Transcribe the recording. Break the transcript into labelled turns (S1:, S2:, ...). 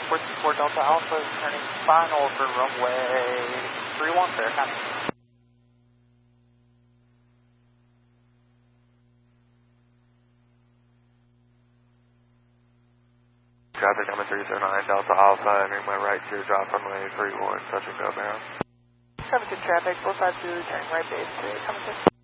S1: 424 Delta Alpha is turning final for runway 31, fair copy.
S2: Traffic number 309 Delta Alpha, entering my right teardrop runway 31, touch and go bound.
S1: 72 traffic, 452, turning right base to 76.